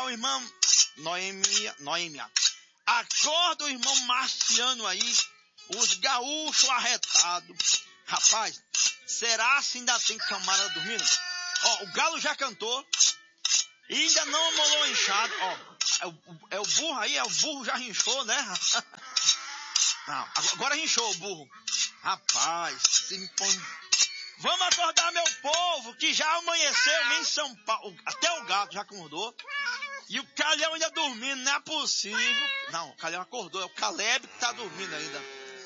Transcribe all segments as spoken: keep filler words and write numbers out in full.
o irmão Noemia, Noemia. Acorda o irmão Marciano aí, os gaúchos arretados. Rapaz, será se ainda tem camarada dormindo? Ó, o galo já cantou e ainda não amolou a enxada. Ó, é o, é o burro aí, é o burro já rinchou, né? Não, agora rinchou o burro. Rapaz, se me põe... Vamos acordar, meu povo, que já amanheceu em São Paulo. Até o gato já acordou. E o Calhão ainda dormindo, não é possível. Não, o Calhão acordou, é o Caleb que tá dormindo ainda.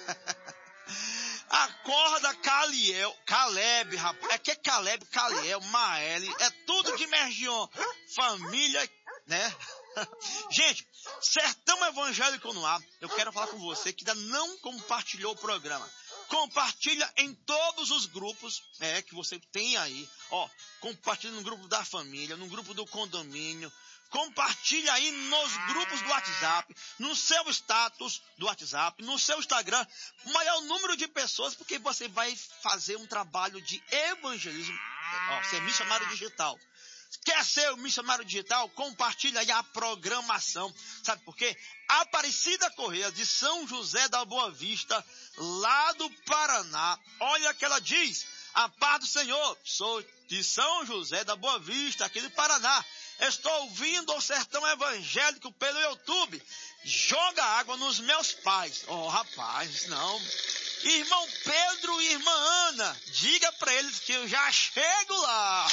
Acorda, Caliel, Caleb, rapaz. É que é Caleb, Caliel, Maeli, é tudo de Mergion. Família, né? Gente, Sertão Evangélico no ar. Eu quero falar com você que ainda não compartilhou o programa. Compartilha em todos os grupos, é, que você tem aí. Ó, compartilha no grupo da família, no grupo do condomínio. Compartilha aí nos grupos do WhatsApp, no seu status do WhatsApp, no seu Instagram, o maior número de pessoas, porque você vai fazer um trabalho de evangelismo, ó, ser missionário digital. Quer ser o missionário digital? Compartilha aí a programação. Sabe por quê? Aparecida Correia, de São José da Boa Vista, lá do Paraná. Olha que ela diz: a paz do Senhor, sou de São José da Boa Vista, aqui do Paraná. Estou ouvindo o Sertão Evangélico pelo YouTube. Joga água nos meus pais. Oh, rapaz, não. Irmão Pedro e irmã Ana, diga para eles que eu já chego lá.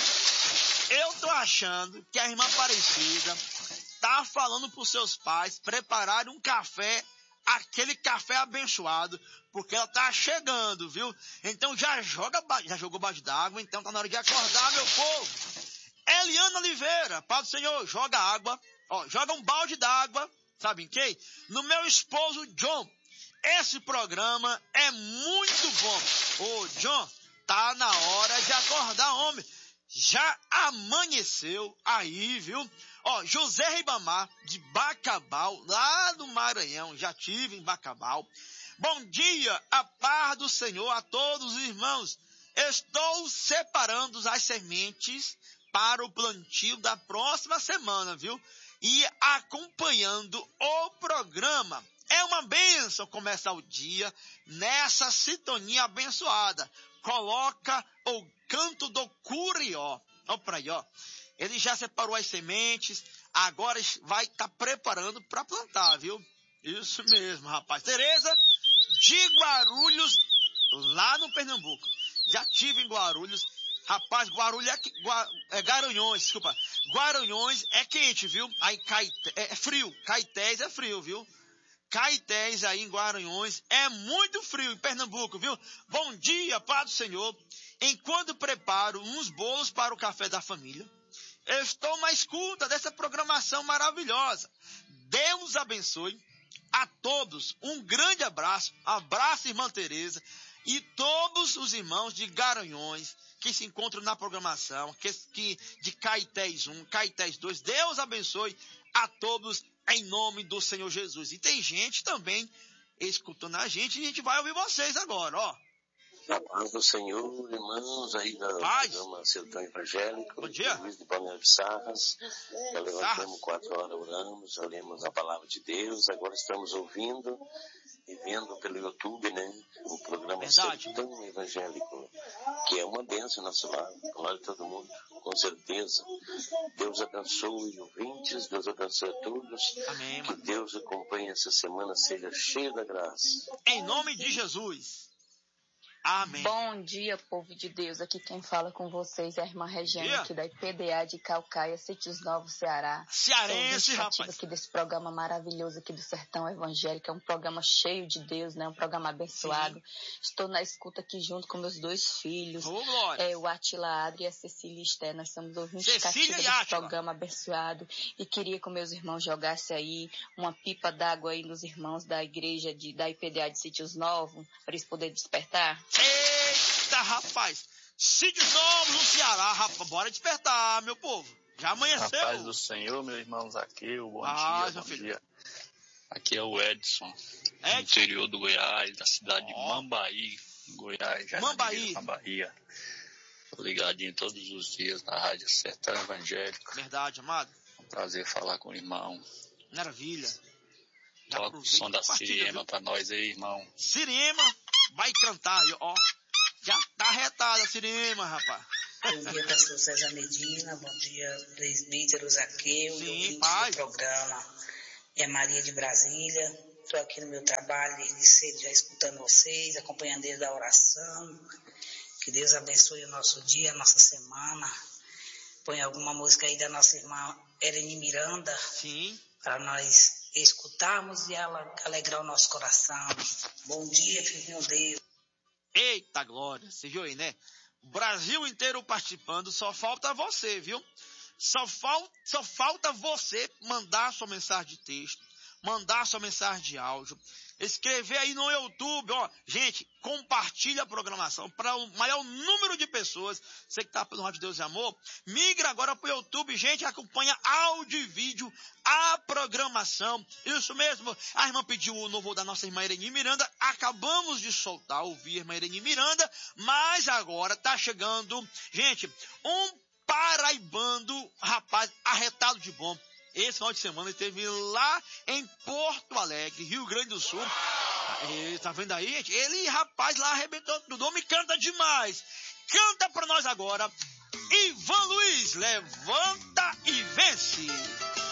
Eu tô achando que a irmã Aparecida tá falando pros seus pais prepararem um café, aquele café abençoado, porque ela tá chegando, viu? Então já joga, já jogou baixo d'água, então tá na hora de acordar, meu povo. Eliana Oliveira, Pai do Senhor, joga água, ó, joga um balde d'água, sabe em quem? No meu esposo John. Esse programa é muito bom. Ô, John, tá na hora de acordar, homem. Já amanheceu aí, viu? Ó, José Ribamar, de Bacabal, lá do Maranhão, já tive em Bacabal. Bom dia, a paz do Senhor a todos os irmãos. Estou separando as sementes para o plantio da próxima semana, viu? E acompanhando o programa. É uma bênção começar o dia nessa sintonia abençoada. Coloca o canto do Curió. Olha para aí, ó. Ele já separou as sementes, agora vai estar tá preparando para plantar, viu? Isso mesmo, rapaz. Tereza de Guarulhos, lá no Pernambuco. Já tive em Guarulhos. Rapaz, Guarulhos é, Gua, é Garanhões, desculpa. Guaranhões é quente, viu? Aí Caeté, é frio. Caetés é frio, viu? Caetés aí em Guaranhões é muito frio em Pernambuco, viu? Bom dia, Pai do Senhor. Enquanto preparo uns bolos para o café da família, eu estou na escuta dessa programação maravilhosa. Deus abençoe a todos. Um grande abraço. Abraço, irmã Tereza. E todos os irmãos de Garanhões que se encontram na programação, que, que de Caetés um, Caetés dois. Deus abençoe a todos em nome do Senhor Jesus. E tem gente também escutando a gente, e a gente vai ouvir vocês agora, ó. A paz do Senhor, irmãos aí da Paz. programa Sertão Evangélico. Bom dia. Luiz de Palmeira de Sarras. Já levantamos quatro horas, oramos, já lemos a palavra de Deus. Agora estamos ouvindo e vendo pelo YouTube, né? O programa Verdade. Sertão Evangélico, que é uma bênção nosso lar. Glória a todo mundo, com certeza. Deus abençoe ouvintes, Deus abençoe a todos. Amém, que mano. Deus acompanhe essa semana, seja cheia da graça. Em nome de Jesus. Amém. Bom dia, povo de Deus. Aqui quem fala com vocês é a irmã Regina, aqui da I P D A de Calcaia, Sítios Novos, Ceará. Cearense, rapaz. Aqui desse programa maravilhoso aqui do Sertão Evangélico. É um programa cheio de Deus, né? Um programa abençoado. Sim. Estou na escuta aqui junto com meus dois filhos. Oh, glória. É, o Atila Adri e a Cecília Esté. Nós somos ouvintes Cecília cativos desse programa abençoado. E queria que meus irmãos jogassem aí uma pipa d'água aí nos irmãos da igreja de, da I P D A de Sítios Novos, para eles poderem despertar. Eita, rapaz. Sítios Novos no Ceará, rapaz. Bora despertar, meu povo. Já amanheceu. A paz do Senhor, meu irmão Zaqueu. Bom ah, dia, bom filho. dia. Aqui é o Edson, Edson. do interior do Goiás, da cidade oh. de Mambaí, Goiás, já Mambaí. na Bahia. Tô ligadinho todos os dias na Rádio Sertão Evangélico. Verdade, amado. Prazer falar com o irmão. Maravilha. Toca o som da Siriema pra nós aí, irmão. Siriema vai cantar aí, ó. Já tá arretada a Siriema, rapaz. Bom dia, pastor César Medina. Bom dia, presbítero Zaqueu. Sim, pai. Do programa. É Maria de Brasília. Estou aqui no meu trabalho desde cedo, já escutando vocês, acompanhando desde a oração. Que Deus abençoe o nosso dia, a nossa semana. Põe alguma música aí da nossa irmã Ereni Miranda. Sim. Para nós escutarmos e ela alegrar o nosso coração. Bom dia, fique com Deus. Eita glória, você viu aí, né? O Brasil inteiro participando, só falta você, viu? Só, fal, só falta você mandar sua mensagem de texto, mandar sua mensagem de áudio, escrever aí no YouTube, ó. Gente, compartilha a programação para o maior número de pessoas. Você que está pelo Rádio Deus e Amor, migra agora para o YouTube, gente, acompanha áudio e vídeo, a programação. Isso mesmo, a irmã pediu o novo da nossa irmã Ereni Miranda, acabamos de soltar, ouvir a irmã Ereni Miranda, mas agora está chegando, gente, um paraibando, rapaz, arretado de bom. Esse final de semana ele esteve lá em Porto Alegre, Rio Grande do Sul. E, tá vendo aí, gente? Ele, rapaz, lá arrebentou tudo. O homem canta demais. Canta pra nós agora. Ivan Luiz, levanta e vence.